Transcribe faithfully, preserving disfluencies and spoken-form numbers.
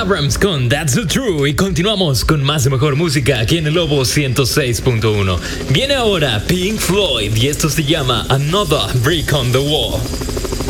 Abrams con That's the True y continuamos con más y mejor música aquí en el Lobo ciento seis punto uno. Viene ahora Pink Floyd y esto se llama Another Brick on the Wall.